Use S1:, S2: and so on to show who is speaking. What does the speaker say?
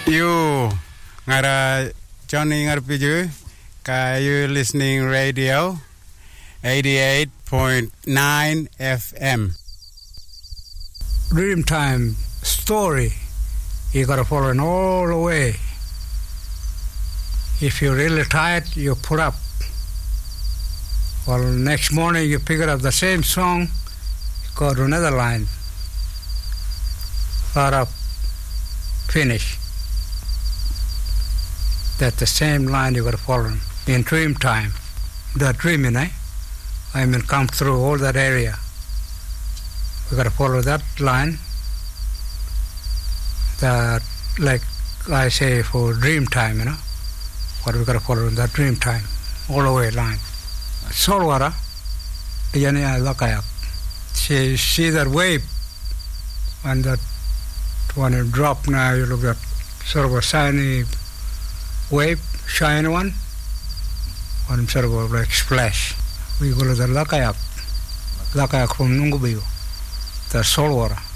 S1: You ngara Johnny ngarpiju you listening radio 88.9 FM.
S2: Dreamtime story. You gotta follow it all the way. If you're really tired, you put up. Well, next morning you pick it up the same song, go to another line. Start up, finish. That's the same line you got to follow. In dream time, the dreaming, I mean, come through all that area. We got to follow that line. That, like I say, for dream time, what we got to follow in that dream time, all the way line. Saltwater, see that wave, and that when it drop now, you look at sort of a shiny wave, shiny one sort of like splash. We go to the Lakayak from Nungubiu, the saltwater.